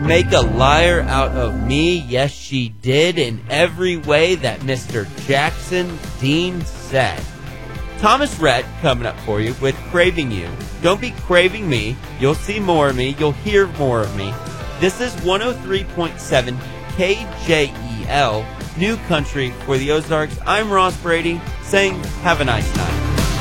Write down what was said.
make a liar out of me? Yes, she did, in every way that Mr. Jackson Dean said. Thomas Rhett coming up for you with Craving You. Don't be craving me. You'll see more of me. You'll hear more of me. This is 103.7 KJEL, New Country for the Ozarks. I'm Ross Brady saying have a nice night.